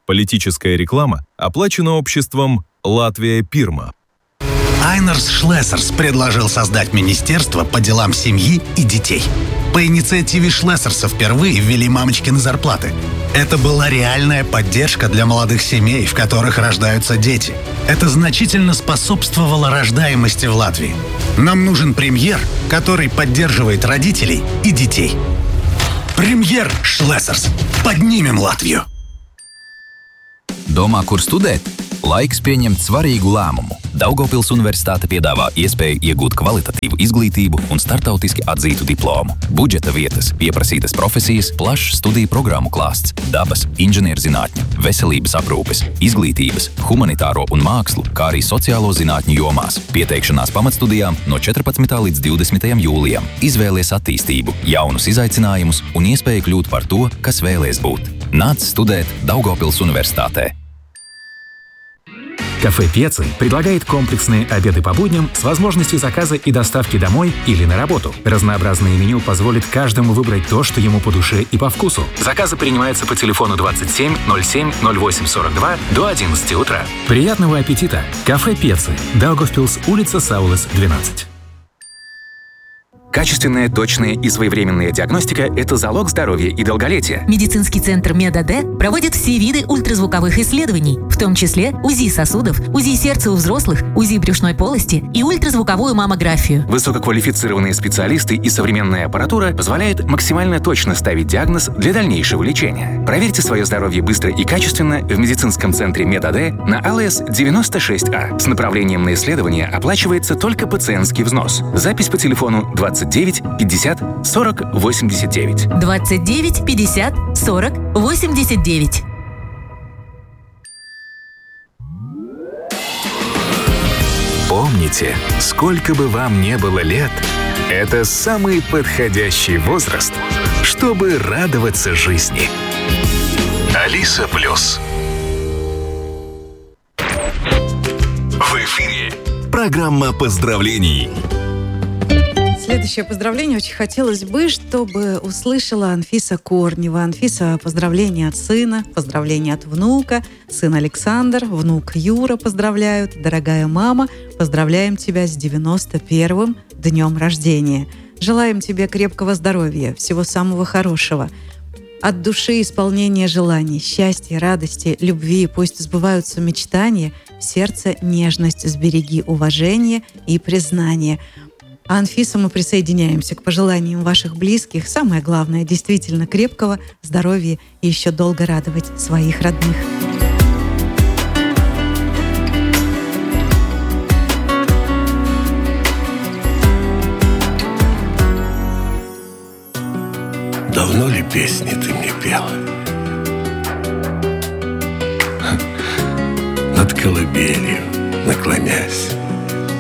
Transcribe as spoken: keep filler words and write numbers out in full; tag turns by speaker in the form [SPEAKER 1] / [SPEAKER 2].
[SPEAKER 1] Политическая реклама оплачена обществом «Латвия Пирма».
[SPEAKER 2] Айнарс Шлессерс предложил создать министерство по делам семьи и детей. По инициативе Шлессерса впервые ввели мамочкины зарплаты. Это была реальная поддержка для молодых семей, в которых рождаются дети. Это значительно способствовало рождаемости в Латвии. Нам нужен премьер, который поддерживает родителей и детей. Премьер Шлессерс. Поднимем Латвию!
[SPEAKER 3] Domā, kur studēt? Laiks pieņemt svarīgu lēmumu. Daugavpils Universitāte piedāvā iespēju iegūt kvalitatīvu izglītību un startautiski atzītu diplomu. Budžeta vietas, pieprasītas profesijas, plašs studiju programmu klāsts, dabas, inženierzinātņu, veselības aprūpes, izglītības, humanitāro un mākslu, kā arī sociālo zinātņu jomās. Pieteikšanās pamatstudijām no četrpadsmitā līdz divdesmitajam jūlijam. Izvēlies attīstību, jaunus izaicinājumus un iespēju kļūt par to, kas vēlies būt. Nāc studēt Daugavpils Universitātē.
[SPEAKER 4] Кафе Пеци предлагает комплексные обеды по будням с возможностью заказа и доставки домой или на работу. Разнообразное меню позволит каждому выбрать то, что ему по душе и по вкусу. Заказы принимаются по телефону двадцать семь ноль семь ноль восемь сорок два до одиннадцати утра. Приятного аппетита! Кафе Пеци. Даугавпилс, улица Саулес, двенадцать.
[SPEAKER 5] Качественная, точная и своевременная диагностика – это залог здоровья и долголетия.
[SPEAKER 6] Медицинский центр МедАД проводит все виды ультразвуковых исследований, в том числе УЗИ сосудов, УЗИ сердца у взрослых, УЗИ брюшной полости и ультразвуковую маммографию.
[SPEAKER 5] Высококвалифицированные специалисты и современная аппаратура позволяют максимально точно ставить диагноз для дальнейшего лечения. Проверьте свое здоровье быстро и качественно в медицинском центре МедАД на АЛС девяносто шесть А. С направлением на исследование оплачивается только пациентский взнос. Запись по телефону двадцать девять пятьдесят сорок восемьдесят девять.
[SPEAKER 6] двадцать девять пятьдесят сорок восемьдесят девять.
[SPEAKER 7] Помните, сколько бы вам ни было лет, это самый подходящий возраст, чтобы радоваться жизни. Алиса Плюс. В эфире программа поздравлений.
[SPEAKER 8] Следующее поздравление очень хотелось бы, чтобы услышала Анфиса Корнева. Анфиса, поздравления от сына, поздравления от внука. Сын Александр, внук Юра поздравляют. Дорогая мама, поздравляем тебя с девяносто первым днем рождения. Желаем тебе крепкого здоровья, всего самого хорошего. От души исполнения желаний, счастья, радости, любви. Пусть сбываются мечтания, в сердце нежность сбереги, уважение и признание. А Анфиса, мы присоединяемся к пожеланиям ваших близких. Самое главное, действительно крепкого здоровья и еще долго радовать своих родных.
[SPEAKER 9] Давно ли песни ты мне пела? Над колыбелью наклонясь.